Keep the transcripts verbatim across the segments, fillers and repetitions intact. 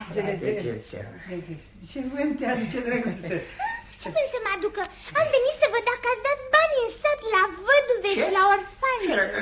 Degețel. Ce vânt te aduce, drăguță? Ce vrei să mă aducă? Am venit să văd dacă ați dat bani în sat la văduve și la orfani.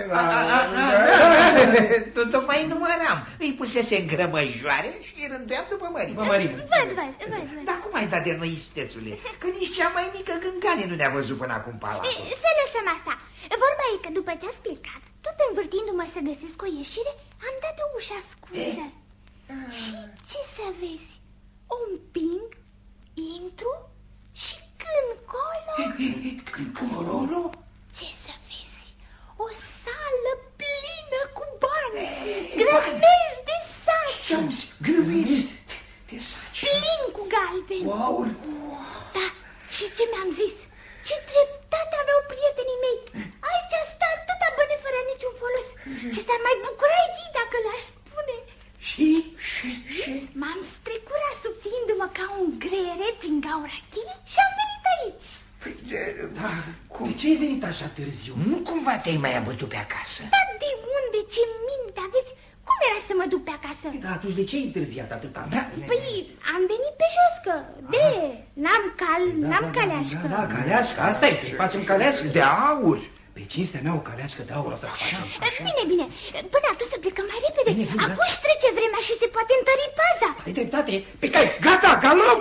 Tocmai număram. Îi pusese în grămăjoare și îi rânduiam după mărime. Văd, văd, văd. Dar cum ai dat de noi, istețule? Că nici cea mai mică gângane nu ne-a văzut până acum palatul. Să lăsăm asta. Vorba e că după ce ați plecat, tot învârtindu-mă să găsesc o ieșire, am dat o ușă ascunsă. Și ce să vezi? O împing, intru și când colo... Când colo? Ce să vezi? O sală plină cu bani, grămezi de saci. Grămezi de saci? Plin cu galbeni. Wow! Da, și ce mi-am zis? Ce dreptate aveau prietenii mei. Aici stă atâta bani fără niciun folos. Și s-ar mai bucura ei dacă le-aș spune. Și? Și? Și? M-am strecurat subțindu-mă ca un greiere prin gaura cheie și am venit aici. Păi, de, da, cum? De ce ai venit așa târziu? Nu cumva te-ai mai abătut pe acasă? Dar de unde? Ce minte aveți? Cum era să mă duc pe acasă? Da, atunci de ce ai întârziat atâta? Da. Păi am venit pe jos, că de, n-am cal, n-am caleașcă. Da, da, caleașcă, asta e, să-i facem caleașcă. De aur. Pe cinstea mea o caleașcă de aur o să facem. Bine, bine, până atunci să plecăm mai repede. Bine, bine, acum își trece vremea și se poate întări paza. Ai dreptate, pe cai, gata, galop!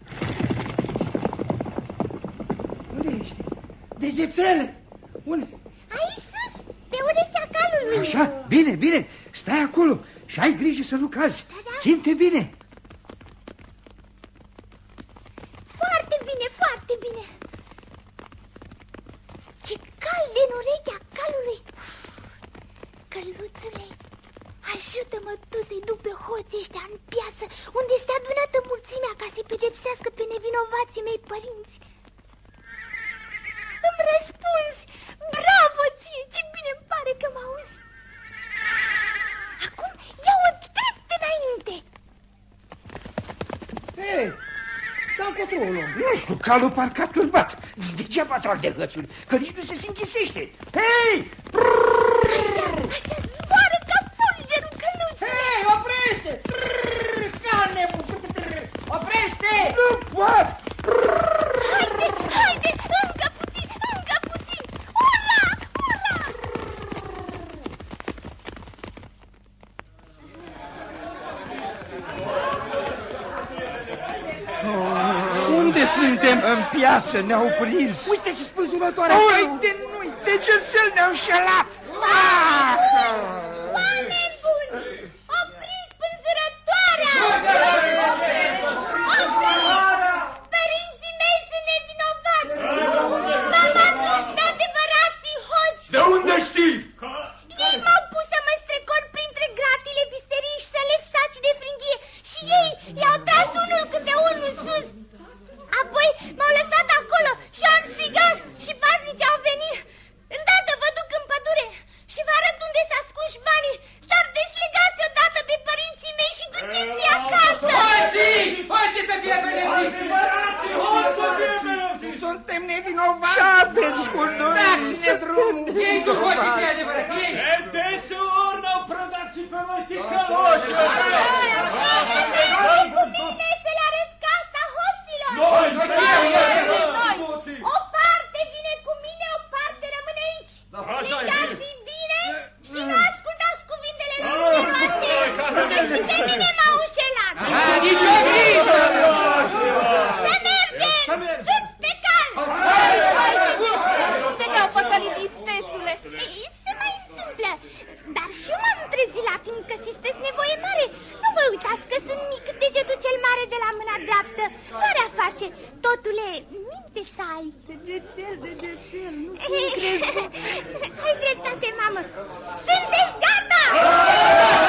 Unde ești? Degețel! Unde? Aici sus, pe urechea calului. Așa, bine, bine, stai acolo și ai grijă să nu cazi. Da, da. Ține-te bine. Foarte bine, foarte bine. Ce cald în urechea calului. Căluțule, ajută-mă tu să-i duc pe hoții ăștia în piață, unde este adunată mulțimea ca să-i pedepsească pe nevinovații mei părinți. Îmi răspunzi! Bravo ție! Ce bine-mi pare că mă auzi! Acum ia-o drept înainte! Hei, dau încotro o luăm. Nu știu, calul parcă a turbat. Degeaba trag de gățuri, că nici nu se închisește. Hei! Așa, așa, zboară ca fulgerul căluțule! Hei, oprește! Oprește! Nu pot! Haide, haide, încă puțin, încă puțin! Ura, ura! Unde suntem? În piață ne-au prins. Uite și spânzurătoarea! Uite, nu-i, degețel ne-au înșelat! Ah! Oameni buni! Opriți spânzurătoarea! Părinții mei sunt nevinovați! V-am adus pe adevărații hoți! De unde știi? Ei m-au pus să mă strecor printre gratile visteriei și să leg saci de fringhie și ei i-au tras unul câte unul sus. Apoi m-au lăsat acolo și am strigat și paznici au venit. Îndată vă duc în pădure și vă arăt unde s-a ascuns banii. Dar deslegați odată pe părinții mei și duceți-i acasă. Hoții! Hoții să fie pedepsiți! Suntem nevinovați! Ce aveți cu noi? Dați-ne drumul! Ei cu hoții cei adevărați, ei! Eptesor n-au prădat și pe noi ticăloși! Cu mine să le arăt casa hoților. Noi, Noi. O parte vine cu mine, o parte rămâne aici. Legați-i bine și nu ascultați cuvintele numeroase, că și pe mine m-au înșelat. Nici o grijă! Să mergem! Sus pe cal! Unde te-au păcălit, istețule? Se mai întâmplă. Dar și eu m-am trezit la timp că sistesc nevoie mare. Nu vă uitați că sunt mic, degetul cel mare de la mâna dreaptă. Marea face. Totule, minte să ai. Degețel, degețel, nu sunt crezut. Ai dreptate, mamă. Sunteți gata!